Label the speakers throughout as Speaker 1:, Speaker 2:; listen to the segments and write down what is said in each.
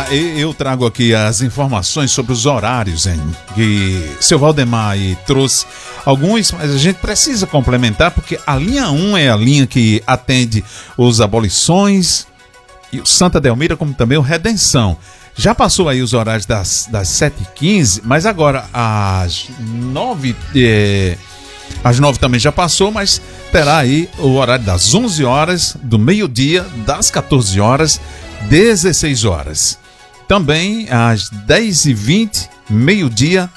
Speaker 1: eu trago aqui as informações sobre os horários, hein? Que seu Valdemar aí trouxe alguns, mas a gente precisa complementar, porque a linha 1 é a linha que atende os Abolições e o Santa Delmira, como também o Redenção. Já passou aí os horários das 7h15, mas agora às 9... Às 9 também já passou, mas terá aí o horário das 11 horas, do meio-dia, das 14 horas, 16 horas. Também às 10h20, meio-dia,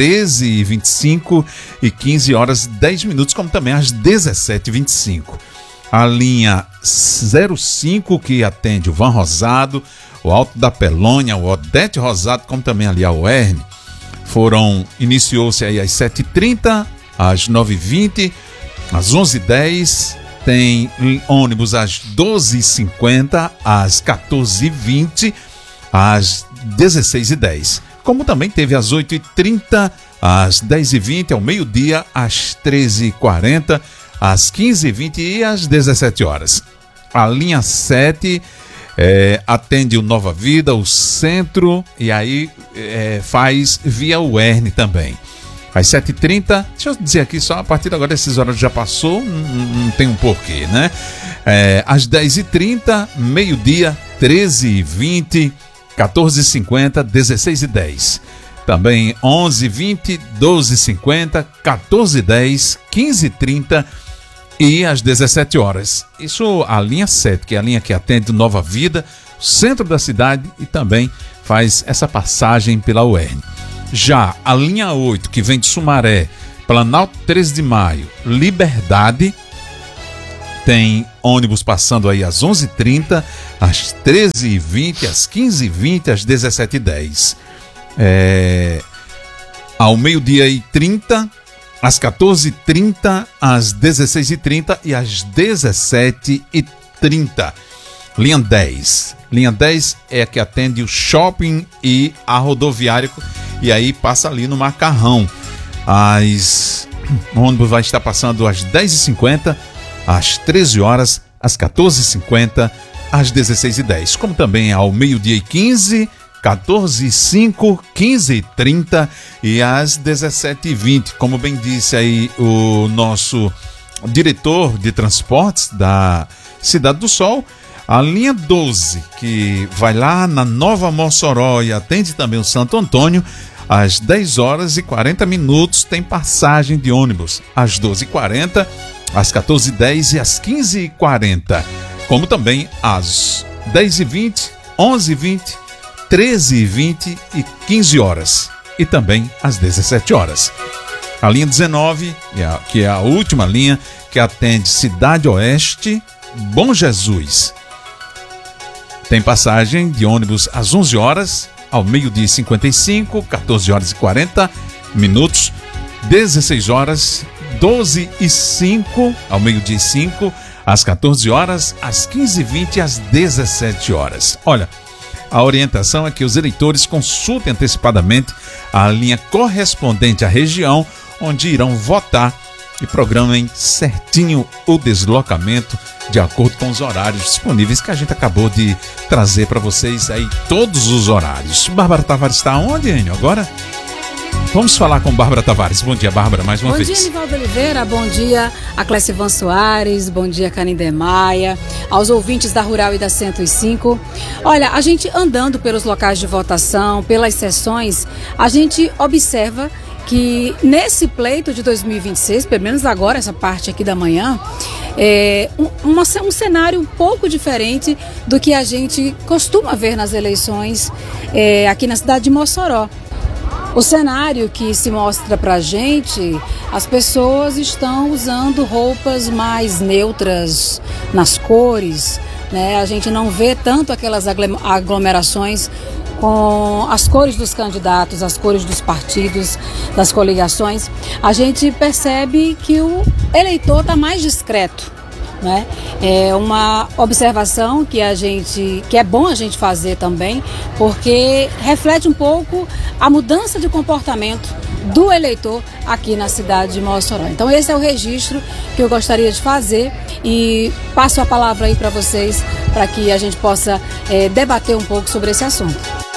Speaker 1: 13h25 e 15 horas 10 minutos, como também às 17h25. A linha 05, que atende o Van Rosado, o Alto da Pelônia, o Odete Rosado, como também ali a UERN, iniciou-se aí às 7h30, às 9h20, às 11h10, tem ônibus às 12h50, às 14h20, às 16h10. Como também teve às 8h30, às 10h20, ao meio-dia, às 13h40, às 15h20 e às 17 horas. A linha 7 atende o Nova Vida, o Centro, e aí faz via UERN também. Às 7h30, deixa eu dizer aqui só, a partir de agora esses horários já passou, não tem um porquê, né? Às 10h30, meio-dia, 13h20, 14h50, 16h10. Também 11h20, 12h50, 14h10, 15h30 e às 17 horas. Isso a linha 7, que é a linha que atende Nova Vida, centro da cidade, e também faz essa passagem pela UERN. Já a linha 8, que vem de Sumaré, Planalto 13 de Maio, Liberdade, tem ônibus passando aí às 11h30, às 13h20, às 15h20, às 17h10. Ao meio-dia e 30, às 14h30, às 16h30 e às 17h30. Linha 10. Linha 10 é a que atende o shopping e a rodoviária, e aí passa ali no Macarrão. O ônibus vai estar passando às 10h50, às 13 horas, às 14h50, às 16h10. Como também ao meio-dia e 15, 14h05, 15h30 e às 17h20. Como bem disse aí o nosso diretor de transportes da Cidade do Sol, a linha 12, que vai lá na Nova Mossoró e atende também o Santo Antônio, às 10 horas e 40 minutos tem passagem de ônibus, às 12h40, às 14h10 e às 15h40, como também às 10h20, 11h20, 13h20 e 15 horas, e também às 17 horas. A linha 19, que é a última linha, que atende Cidade Oeste, Bom Jesus. Tem passagem de ônibus às 11 horas, ao meio-dia e 55, 14 horas e 40 minutos, 16 horas, 12 e 5, ao meio-dia e 5, às 14 horas, às 15h20 e às 17 horas. Olha, a orientação é que os eleitores consultem antecipadamente a linha correspondente à região onde irão votar e programem certinho o deslocamento de acordo com os horários disponíveis que a gente acabou de trazer para vocês aí, todos os horários. Bárbara Tavares está onde, Enio, agora? Vamos falar com Bárbara Tavares. Bom dia, Bárbara, mais uma vez.
Speaker 2: Bom dia, Nivaldo Oliveira. Bom dia a Clécivan Soares. Bom dia, Canindé Maia. Aos ouvintes da Rural e da 105. Olha, a gente andando pelos locais de votação, pelas sessões, a gente observa que nesse pleito de 2026, pelo menos agora, essa parte aqui da manhã, é um cenário um pouco diferente do que a gente costuma ver nas eleições aqui na cidade de Mossoró. O cenário que se mostra pra gente, as pessoas estão usando roupas mais neutras nas cores, né? A gente não vê tanto aquelas aglomerações com as cores dos candidatos, as cores dos partidos, das coligações. A gente percebe que o eleitor está mais discreto, né? É uma observação que é bom a gente fazer também, porque reflete um pouco a mudança de comportamento do eleitor aqui na cidade de Mossoró. Então esse é o registro que eu gostaria de fazer e passo a palavra aí para vocês, para que a gente possa debater um pouco sobre esse assunto.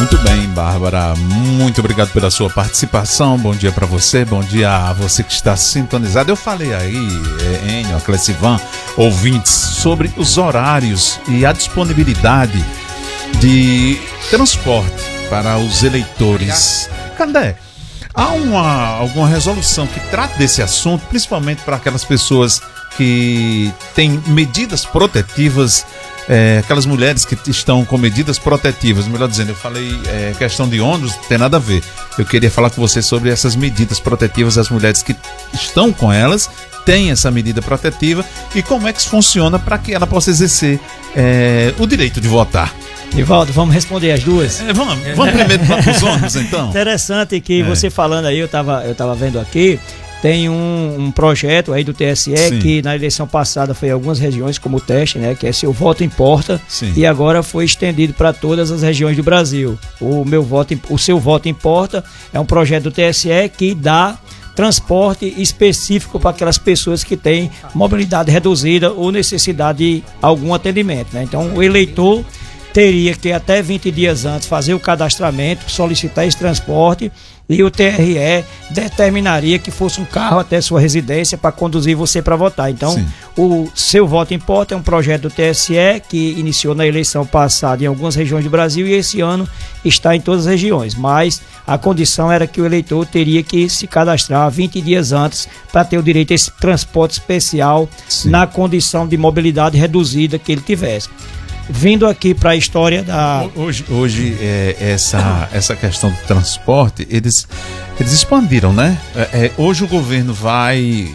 Speaker 1: Muito bem, Bárbara, muito obrigado pela sua participação. Bom dia para você, bom dia a você que está sintonizado. Eu falei aí, Enio, a Clecivan, ouvintes, sobre os horários e a disponibilidade de transporte para os eleitores. Candé, há alguma resolução que trate desse assunto, principalmente para aquelas pessoas que têm medidas protetivas, aquelas mulheres que estão com medidas protetivas, melhor dizendo, eu falei questão de ônibus, não tem nada a ver. Eu queria falar com você sobre essas medidas protetivas, as mulheres que estão com elas, têm essa medida protetiva e como é que isso funciona para que ela possa exercer o direito de votar.
Speaker 3: Nivaldo, vamos responder as duas?
Speaker 1: Vamos primeiro para os ônibus, então.
Speaker 3: Interessante que você falando aí, eu tava vendo aqui, tem um projeto aí do TSE. Sim. Que na eleição passada foi em algumas regiões como teste, né? Que é Seu Voto Importa. Sim. E agora foi estendido para todas as regiões do Brasil. O Seu Voto Importa é um projeto do TSE que dá transporte específico para aquelas pessoas que têm mobilidade reduzida ou necessidade de algum atendimento, né? Então o eleitor teria que até 20 dias antes fazer o cadastramento, solicitar esse transporte e o TRE determinaria que fosse um carro até sua residência para conduzir você para votar. Então, sim, o Seu Voto Importa é um projeto do TSE que iniciou na eleição passada em algumas regiões do Brasil e esse ano está em todas as regiões, mas a condição era que o eleitor teria que se cadastrar 20 dias antes para ter o direito a esse transporte especial, sim, na condição de mobilidade reduzida que ele tivesse. Vindo aqui para a história da...
Speaker 1: Hoje essa questão do transporte, eles expandiram, né? Hoje o governo vai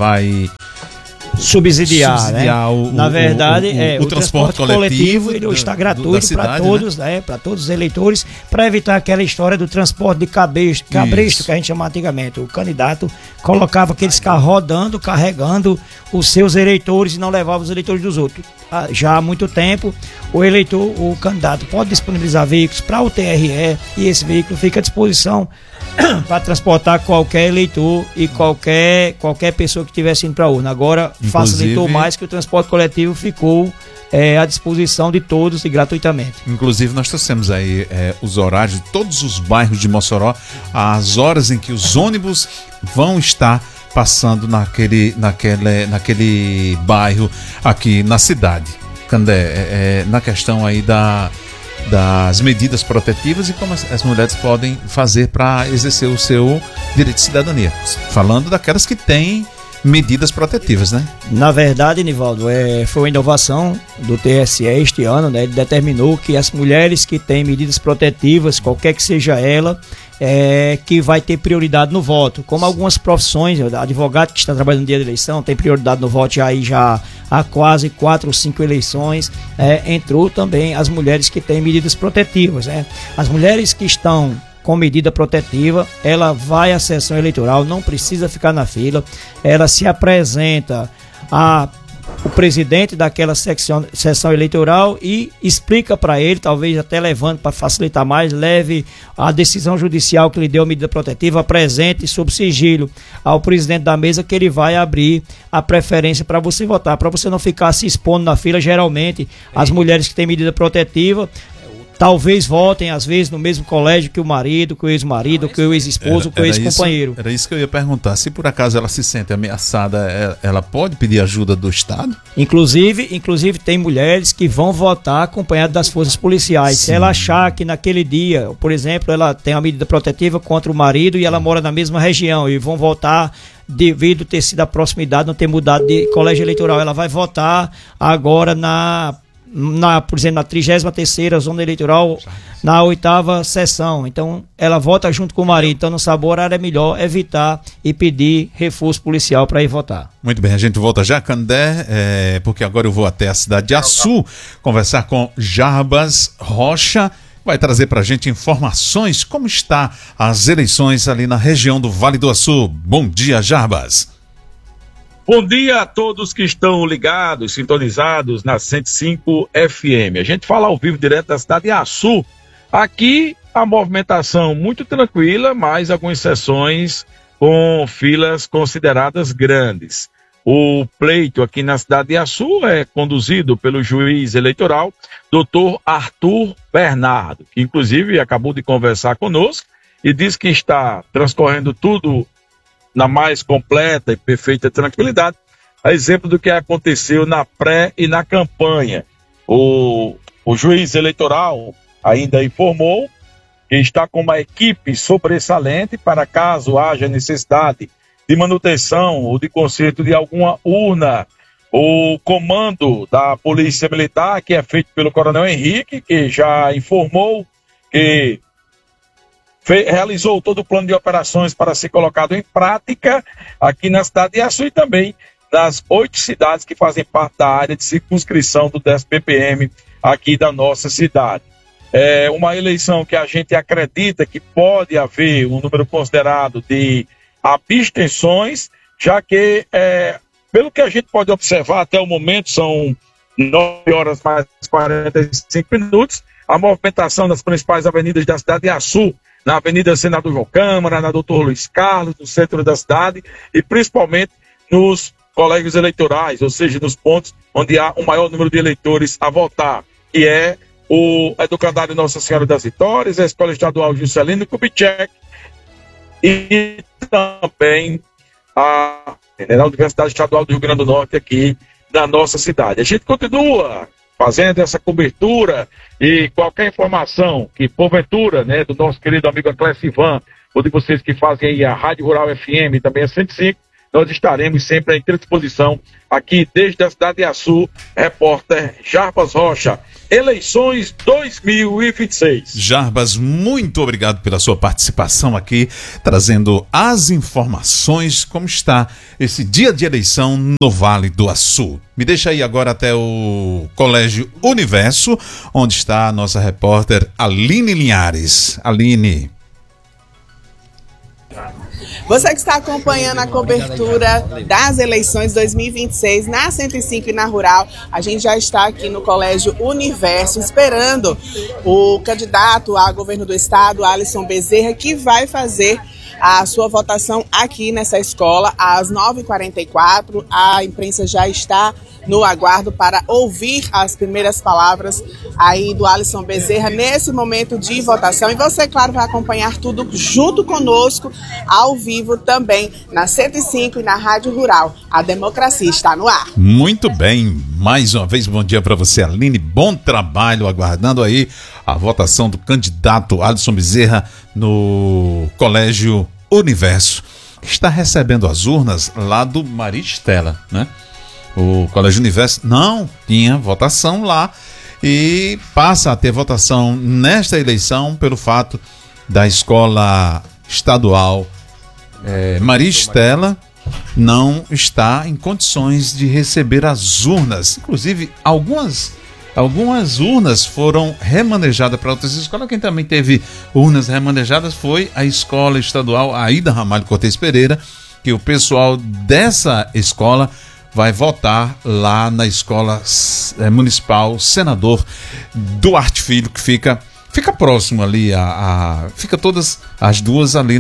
Speaker 3: subsidiar, né? Na verdade,
Speaker 1: o transporte coletivo
Speaker 3: ele está gratuito para todos, né? Para todos os eleitores, para evitar aquela história do transporte de cabresto que a gente chamava antigamente. O candidato colocava aqueles carros rodando, carregando os seus eleitores e não levava os eleitores dos outros. Já há muito tempo, o candidato pode disponibilizar veículos para o TRE e esse veículo fica à disposição para transportar qualquer eleitor e qualquer pessoa que estivesse indo para a urna. Agora, facilitou mais que o transporte coletivo ficou à disposição de todos e gratuitamente.
Speaker 1: Inclusive, nós trouxemos aí os horários de todos os bairros de Mossoró, as horas em que os ônibus vão estar passando naquele bairro aqui na cidade. Candé, na questão aí das medidas protetivas e como as mulheres podem fazer para exercer o seu direito de cidadania. Falando daquelas que têm medidas protetivas, né?
Speaker 3: Na verdade, Nivaldo, foi uma inovação do TSE este ano, né? Ele determinou que as mulheres que têm medidas protetivas, qualquer que seja ela, que vai ter prioridade no voto. Como algumas profissões, advogado que está trabalhando no dia da eleição tem prioridade no voto já há quase 4 ou 5 eleições, entrou também as mulheres que têm medidas protetivas, né? As mulheres que estão com medida protetiva, ela vai à sessão eleitoral, não precisa ficar na fila, ela se apresenta o presidente daquela sessão eleitoral e explica para ele, talvez até levando para facilitar mais, leve a decisão judicial que lhe deu a medida protetiva, apresente sob sigilo ao presidente da mesa que ele vai abrir a preferência para você votar, para você não ficar se expondo na fila. Geralmente, as mulheres que têm medida protetiva talvez votem, às vezes, no mesmo colégio que o marido, que o ex-marido, que o ex-esposo, que o ex-companheiro.
Speaker 1: Era isso que eu ia perguntar. Se por acaso ela se sente ameaçada, ela pode pedir ajuda do Estado?
Speaker 3: Inclusive tem mulheres que vão votar acompanhadas das forças policiais. Sim. Se ela achar que naquele dia, por exemplo, ela tem uma medida protetiva contra o marido e ela mora na mesma região e vão votar devido ter sido a proximidade, não ter mudado de colégio eleitoral, ela vai votar agora por exemplo, na 33ª zona eleitoral, na 8ª sessão. Então, ela vota junto com o marido. Então, no sabor, é melhor evitar e pedir reforço policial para ir votar.
Speaker 1: Muito bem, a gente volta já, Candé, porque agora eu vou até a cidade de Açu conversar com Jarbas Rocha. Vai trazer para a gente informações como está as eleições ali na região do Vale do Açu. Bom dia, Jarbas.
Speaker 4: Bom dia a todos que estão ligados, sintonizados na 105 FM. A gente fala ao vivo direto da cidade de Açu. Aqui a movimentação muito tranquila, mas algumas sessões com filas consideradas grandes. O pleito aqui na cidade de Açu é conduzido pelo juiz eleitoral, doutor Arthur Bernardo, que inclusive acabou de conversar conosco e diz que está transcorrendo tudo na mais completa e perfeita tranquilidade, a exemplo do que aconteceu na pré e na campanha. O juiz eleitoral ainda informou que está com uma equipe sobressalente para caso haja necessidade de manutenção ou de conserto de alguma urna. O comando da Polícia Militar, que é feito pelo Coronel Henrique, que já informou que realizou todo o plano de operações para ser colocado em prática aqui na cidade de Açu e também nas 8 cidades que fazem parte da área de circunscrição do 10 ppm aqui da nossa cidade. É uma eleição que a gente acredita que pode haver um número considerado de abstenções, já que, pelo que a gente pode observar até o momento, são 9 horas mais 45 minutos, a movimentação das principais avenidas da cidade de Açu, na Avenida Senador João Câmara, na Doutor Luiz Carlos, no centro da cidade, e principalmente nos colégios eleitorais, ou seja, nos pontos onde há o maior número de eleitores a votar, que é o Educandário Nossa Senhora das Vitórias, a Escola Estadual Juscelino Kubitschek e também a Universidade Estadual do Rio Grande do Norte aqui da nossa cidade. A gente continua fazendo essa cobertura e qualquer informação que porventura, né, do nosso querido amigo Clécio Ivan, ou de vocês que fazem aí a Rádio Rural FM, também a 105, nós estaremos sempre à disposição aqui desde a cidade de Açu, repórter Jarbas Rocha. Eleições 2026.
Speaker 1: Jarbas, muito obrigado pela sua participação aqui, trazendo as informações, como está esse dia de eleição no Vale do Açu. Me deixa aí agora até o Colégio Universo, onde está a nossa repórter Aline Linhares. Aline.
Speaker 5: Você que está acompanhando a cobertura das eleições 2026 na 105 e na Rural, a gente já está aqui no Colégio Universo esperando o candidato a governo do estado, Alisson Bezerra, que vai fazer a sua votação aqui nessa escola às 9h44. A imprensa já está no aguardo para ouvir as primeiras palavras aí do Alisson Bezerra nesse momento de votação. E você, claro, vai acompanhar tudo junto conosco, ao vivo também, na 105 e na Rádio Rural. A democracia está no ar.
Speaker 1: Muito bem, mais uma vez, bom dia para você, Aline. Bom trabalho, aguardando aí a votação do candidato Alisson Bezerra no Colégio Universo, que está recebendo as urnas lá do Maristela, né? O Colégio Universo não tinha votação lá e passa a ter votação nesta eleição pelo fato da escola estadual Maristela não estar em condições de receber as urnas. Inclusive, algumas urnas foram remanejadas para outras escolas. Quem também teve urnas remanejadas foi a escola estadual Aida Ramalho Cortez Pereira, que o pessoal dessa escola vai votar lá na escola municipal Senador Duarte Filho, que fica próximo ali, fica todas as duas ali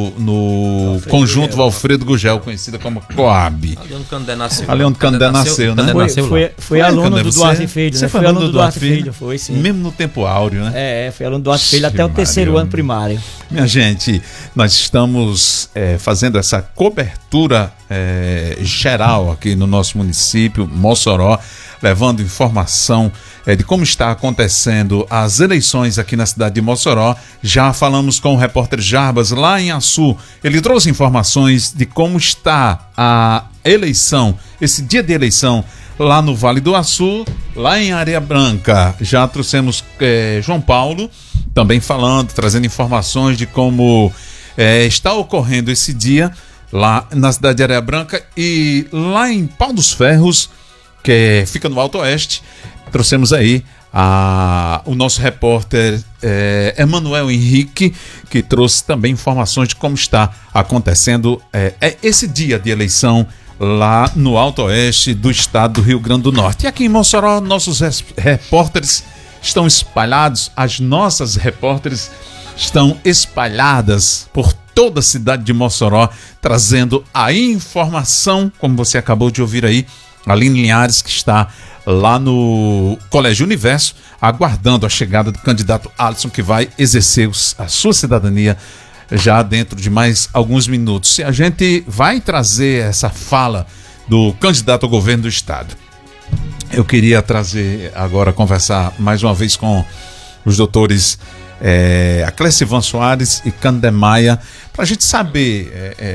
Speaker 1: no conjunto Valfredo Gugel, conhecida como Coab.
Speaker 3: Ali onde o Candé nasceu.
Speaker 1: Ali onde o Candé nasceu, né?
Speaker 3: Foi aluno do Duarte Filho.
Speaker 1: Você foi aluno do Duarte Filho?
Speaker 3: Foi, sim.
Speaker 1: Mesmo no tempo áureo, né?
Speaker 3: Foi aluno do Duarte Filho até o terceiro ano primário.
Speaker 1: Minha gente, nós estamos fazendo essa cobertura geral aqui no nosso município, Mossoró, levando informação de como está acontecendo as eleições aqui na cidade de Mossoró. Já falamos com o repórter Jarbas lá em Açu. Ele trouxe informações de como está a eleição, esse dia de eleição lá no Vale do Açu, lá em Areia Branca. Já trouxemos João Paulo também trazendo informações de como está ocorrendo esse dia lá na cidade de Areia Branca. E lá em Pau dos Ferros, que fica no Alto Oeste, trouxemos aí o nosso repórter Emanuel Henrique, que trouxe também informações de como está acontecendo esse dia de eleição lá no Alto Oeste do estado do Rio Grande do Norte. E aqui em Mossoró, nossos repórteres estão espalhados, as nossas repórteres estão espalhadas por toda a cidade de Mossoró, trazendo a informação, como você acabou de ouvir aí, Aline Linhares, que está lá no Colégio Universo, aguardando a chegada do candidato Alisson, que vai exercer a sua cidadania já dentro de mais alguns minutos. E a gente vai trazer essa fala do candidato ao governo do estado. Eu queria trazer agora, conversar mais uma vez com os doutores a Clecivan Soares e Cândido Maia, para a gente saber,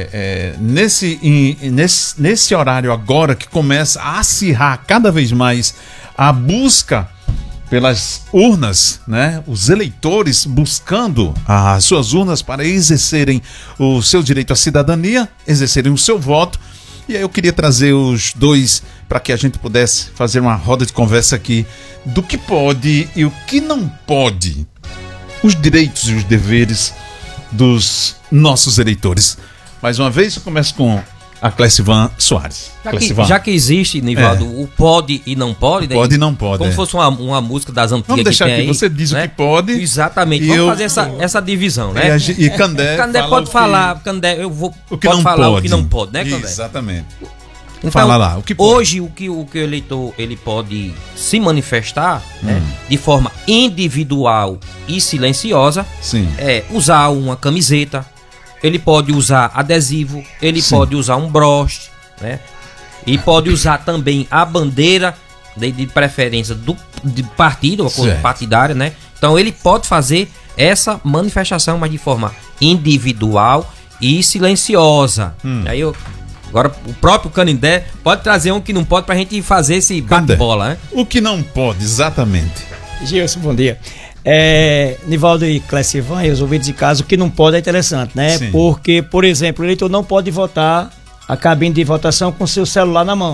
Speaker 1: nesse horário agora que começa a acirrar cada vez mais a busca pelas urnas, né? Os eleitores buscando as suas urnas para exercerem o seu direito à cidadania, exercerem o seu voto. E aí eu queria trazer os dois para que a gente pudesse fazer uma roda de conversa aqui do que pode e o que não pode, os direitos e os deveres dos nossos eleitores. Mais uma vez eu começo com a Clecivan Soares.
Speaker 6: Já que existe, Nivaldo, o pode e não pode. Daí,
Speaker 1: pode e não pode.
Speaker 6: Como fosse uma música das antigas.
Speaker 1: Vamos deixar
Speaker 6: que tem
Speaker 1: aqui,
Speaker 6: aí,
Speaker 1: você diz, né, o que pode.
Speaker 6: Exatamente, vamos fazer essa divisão, né?
Speaker 1: E Candé
Speaker 6: pode falar, Candé, eu vou
Speaker 1: o que
Speaker 6: pode
Speaker 1: não
Speaker 6: falar
Speaker 1: pode.
Speaker 6: O que não pode, né, Candé?
Speaker 1: Exatamente.
Speaker 6: Então,
Speaker 1: fala lá, o que pode.
Speaker 6: Hoje, o que o eleitor ele pode se manifestar, né, de forma individual e silenciosa,
Speaker 1: sim,
Speaker 6: é usar uma camiseta, ele pode usar adesivo, ele
Speaker 1: sim,
Speaker 6: pode usar um broche, né? E pode usar também a bandeira de preferência de partido, uma coisa partidária, né? Então ele pode fazer essa manifestação, mas de forma individual e silenciosa. Aí agora o próprio Canindé pode trazer um que não pode pra gente fazer esse bate-bola, né?
Speaker 1: O que não pode, exatamente.
Speaker 3: Gilson, bom dia. Nivaldo e Clecivan, e os ouvintes de casa, o que não pode é interessante, né?
Speaker 1: Sim.
Speaker 3: Porque, por exemplo, o eleitor não pode votar a cabine de votação com seu celular na mão.